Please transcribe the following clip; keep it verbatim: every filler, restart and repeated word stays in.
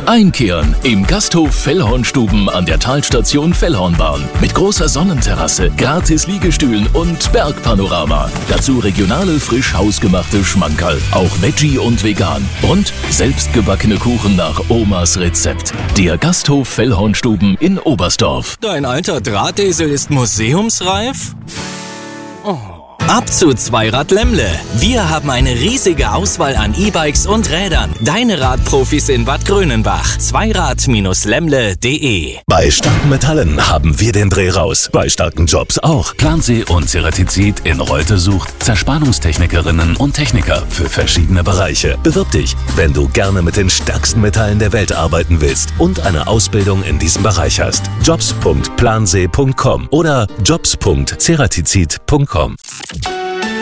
Einkehren im Gasthof Fellhornstuben an der Talstation Fellhornbahn. Mit großer Sonnenterrasse, gratis Liegestühlen und Bergpanorama. Dazu regionale, frisch hausgemachte Schmankerl, auch Veggie und vegan. Und selbstgebackene Kuchen nach Omas Rezept. Der Gasthof Fellhornstuben in Oberstdorf. Dein alter Drahtesel ist museumsreif? Oh. Ab zu Zweirad Lemmle. Wir haben eine riesige Auswahl an E-Bikes und Rädern. Deine Radprofis in Bad Grönenbach. Zweirad Lemmle punkt de. Bei starken Metallen haben wir den Dreh raus. Bei starken Jobs auch. Plansee und Ceratizid in Reute sucht Zerspannungstechnikerinnen und Techniker für verschiedene Bereiche. Bewirb dich, wenn du gerne mit den stärksten Metallen der Welt arbeiten willst und eine Ausbildung in diesem Bereich hast. jobs punkt plansee punkt com oder jobs punkt ceratizid punkt com.